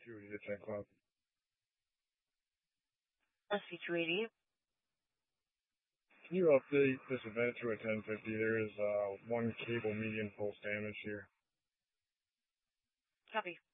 280 to 10 Club. SC280. Can you update this event to a 1050? There is one cable median pulse damage here. Copy.